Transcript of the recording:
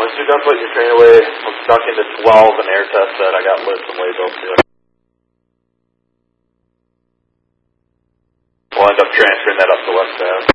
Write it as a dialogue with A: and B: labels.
A: Once you're done putting your train away, I'm stuck into 12 and air test that I got lists and labels too. We'll end up transferring that up to West Ave.